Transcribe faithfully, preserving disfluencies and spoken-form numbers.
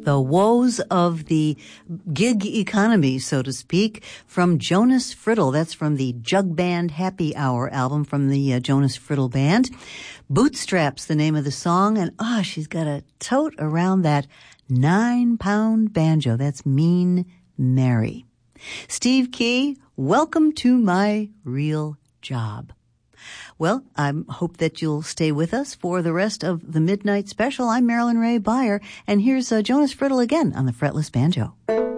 the woes of the gig economy, so to speak, from Jonas Friddle. That's from the Jug Band Happy Hour album from the uh, Jonas Friddle Band. Bootstraps, the name of the song, and ah, oh, she's got a tote around that nine-pound banjo. That's Mean Mary. Steve Key, welcome to my real job. Well, I hope that you'll stay with us for the rest of the Midnight Special. I'm Marilyn Ray Beyer, and here's uh, Jonas Friddle again on the Fretless Banjo.